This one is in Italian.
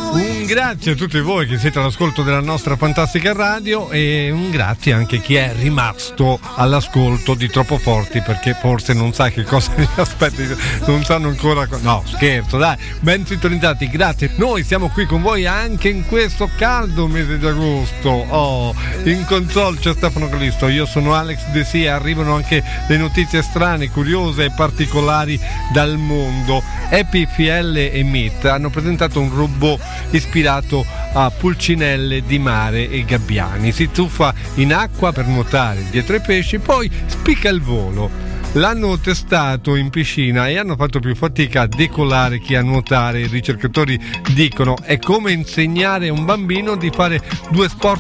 Un grazie a tutti voi che siete all'ascolto della nostra fantastica radio e un grazie anche a chi è rimasto all'ascolto di Troppo Forti, perché forse non sa che cosa mi aspetta, non sanno ancora no, scherzo, dai, ben sintonizzati, grazie. Noi siamo qui con voi anche in questo caldo mese di agosto. In console c'è Stefano Callisto, io sono Alex De Sia. Arrivano anche le notizie strane, curiose e particolari dal mondo. EPFL e MIT hanno presentato un robot ispirato a pulcinelle di mare e gabbiani. Si tuffa in acqua per nuotare dietro ai pesci, poi spicca il volo. L'hanno testato in piscina e hanno fatto più fatica a decollare che a nuotare. I ricercatori dicono è come insegnare a un bambino di fare due sport